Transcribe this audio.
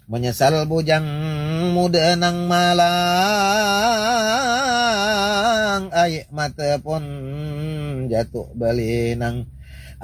Menyesal bujang muda nang malang, ayek mata pun jatuh belinang.